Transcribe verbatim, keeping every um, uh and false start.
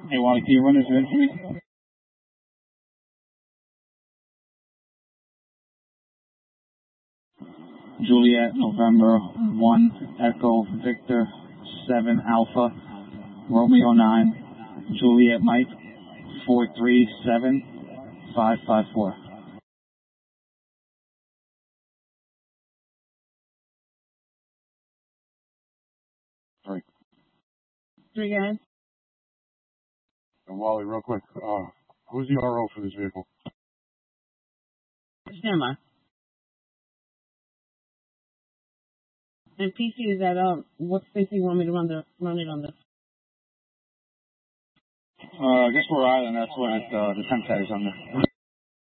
Hey, Wally, can you run this in for me? Juliet, November one, Echo, Victor, seven, Alpha, Romeo nine, Juliet, Mike, four three seven five five four. Three. Three guys. And Wally, real quick, uh, who's the R O for this vehicle? Semi. And P C is at, um, what station you want me to run the run it on this? Uh, I guess we're Island, that's what it, uh, the temp tag is under.